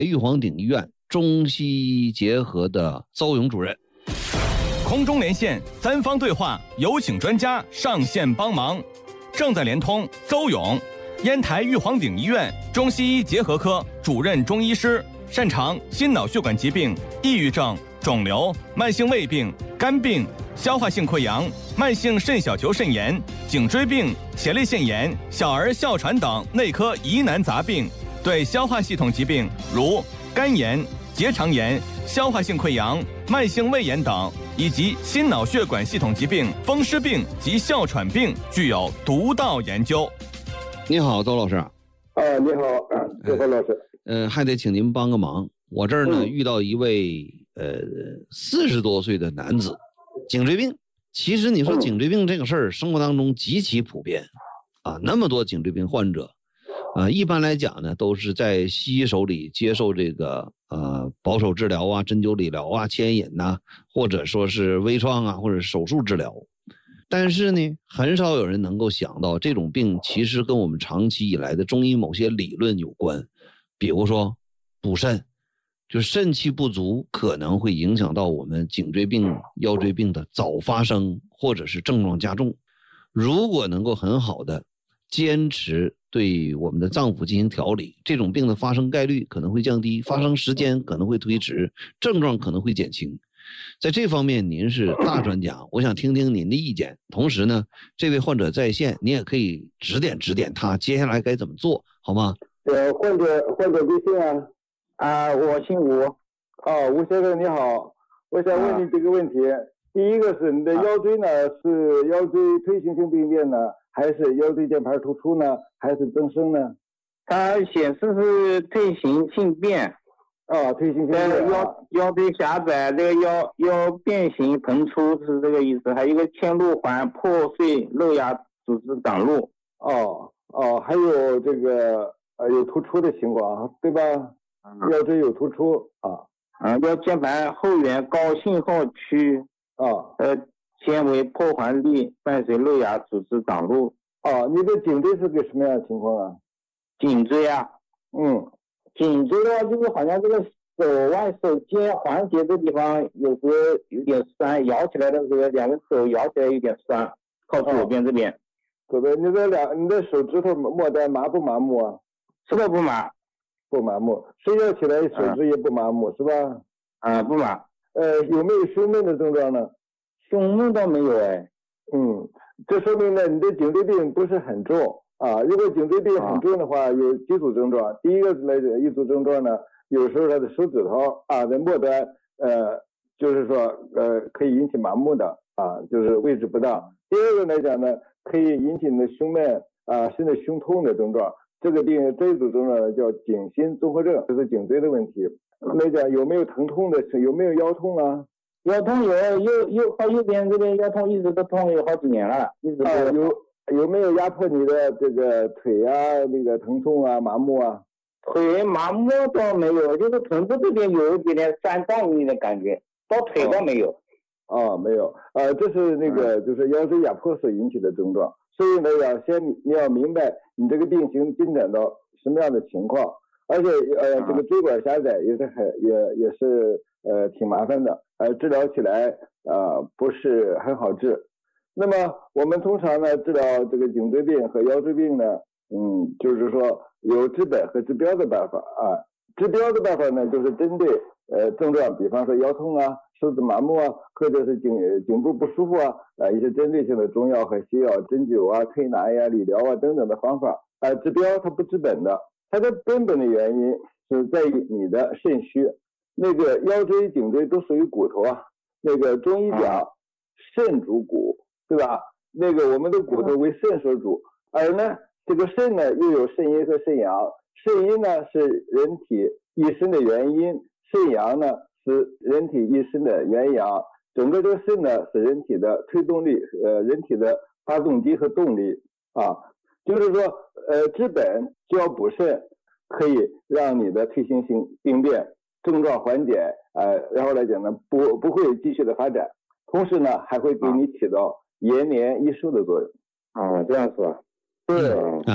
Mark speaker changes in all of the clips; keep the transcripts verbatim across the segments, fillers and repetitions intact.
Speaker 1: 玉皇顶医院中西医结合的邹勇主任。
Speaker 2: 空中连线，三方对话，有请专家上线帮忙。正在连通邹勇，烟台玉皇顶医院中西医结合科主任中医师，擅长心脑血管疾病、抑郁症、肿瘤、慢性胃病、肝病、消化性溃疡、慢性肾小球肾炎、颈椎病、前列腺炎、小儿哮喘等内科疑难杂病，对消化系统疾病如肝炎、结肠炎、消化性溃疡、慢性胃炎等，以及心脑血管系统疾病、风湿病及哮喘病具有独到研究。
Speaker 1: 你好，邹老师。
Speaker 3: 啊，你好，邹峰老师。
Speaker 1: 呃，还得请您帮个忙。我这儿呢、嗯、遇到一位呃四十多岁的男子，颈椎病。其实你说颈椎病这个事儿，生活当中极其普遍啊，那么多颈椎病患者啊，一般来讲呢，都是在西医手里接受这个呃保守治疗啊、针灸理疗啊、牵引呐、啊，或者说是微创啊，或者手术治疗。但是呢，很少有人能够想到这种病其实跟我们长期以来的中医某些理论有关，比如说补肾，就是肾气不足可能会影响到我们颈椎病、腰椎病的早发生或者是症状加重。如果能够很好的坚持对我们的脏腑进行调理，这种病的发生概率可能会降低，发生时间可能会推迟，症状可能会减轻。在这方面您是大专家，我想听听您的意见。同时呢，这位患者在线，你也可以指点指点他接下来该怎么做，好吗？
Speaker 3: 呃，患者患者贵姓啊？
Speaker 4: 啊，我姓吴。
Speaker 3: 哦，吴先生你好，我想问你这个问题。啊、第一个是你的腰椎呢，是腰椎退行性病变呢，还是腰椎间盘突出呢，还是增生呢？
Speaker 4: 它显示是退行性变。
Speaker 3: 啊，退行性变、啊。
Speaker 4: 腰腰椎狭窄，这个腰腰变形膨出是这个意思，还有一个嵌入环破碎，肉芽组织挡路。
Speaker 3: 哦哦，还有这个呃有突出的情况，对吧？嗯、腰椎有突出啊。
Speaker 4: 啊，腰间盘后缘高信号区
Speaker 3: 啊，
Speaker 4: 呃，纤维破环力，伴随肉芽组织挡路。
Speaker 3: 哦，你的颈椎是个什么样的情况啊？
Speaker 4: 颈椎啊，
Speaker 3: 嗯。
Speaker 4: 颈椎的话，就是好像这个手腕、手肩环节这地方有时候有点酸，摇起来的时候，两个手摇起来有点酸，靠左边这边。
Speaker 3: 左边，你的两，你的手指头末端麻不麻木啊？
Speaker 4: 是的，不麻，
Speaker 3: 不麻木。睡觉起来手指也不麻木，嗯、是吧？
Speaker 4: 啊，不麻。
Speaker 3: 呃，有没有胸闷的症状呢？
Speaker 4: 胸闷倒没有哎。
Speaker 3: 嗯，这说明呢，你的颈椎病不是很重。啊，如果颈椎病很重的话，有几组症状。第一个来讲，一组症状呢，有时候他的手指头啊，在末端，呃，就是说，呃，可以引起麻木的啊，就是位置不当。第二个来讲呢，可以引起你的胸闷啊，甚至胸痛的症状。这个病这一组症状呢叫颈心综合症，这是颈椎的问题。来讲有没有疼痛的？有没有腰痛啊？
Speaker 4: 腰痛有，右右靠右边这边腰痛一直都痛有好几年了，一直都
Speaker 3: 啊有。有没有压迫你的这个腿啊，那个疼痛啊、麻木啊？
Speaker 4: 腿麻木倒没有，就是臀部这边有一点点酸胀硬的感觉，到腿倒没有。
Speaker 3: 哦，没有，呃，这是那个就是腰椎压迫所引起的症状。所以呢，要先你要明白你这个病情进展到什么样的情况，而且呃，这个椎管狭窄也是很也也是呃挺麻烦的，呃，治疗起来呃不是很好治。那么我们通常呢治疗这个颈椎病和腰椎病呢，嗯，就是说有治本和治标的办法啊。治标的办法呢，就是针对呃症状，比方说腰痛啊、手指麻木啊，或者是颈颈部不舒服啊，啊一些针对性的中药和西药、针灸啊、推拿呀、理疗啊等等的方法啊。治标它不治本的，它的根本的原因是在于你的肾虚。那个腰椎、颈椎都属于骨头啊，那个中医讲肾主骨。对吧？那个我们的骨头为肾所主，而呢，这个肾呢又有肾阴和肾阳。肾阴呢是人体一身的元阴，肾阳呢是人体一身的元阳。整个这个肾呢是人体的推动力，呃，人体的发动机和动力啊。就是说，呃，治本就要补肾，可以让你的退行性病变症状缓解，呃，然后来讲呢，不不会继续的发展，同时呢还会给你起到延年益寿的作用。
Speaker 4: 啊，这样说，
Speaker 3: 对，
Speaker 1: 啊，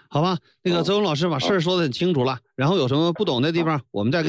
Speaker 1: 好吧？那个邹勇老师把事儿说得很清楚了，然后有什么不懂的地方，我们再跟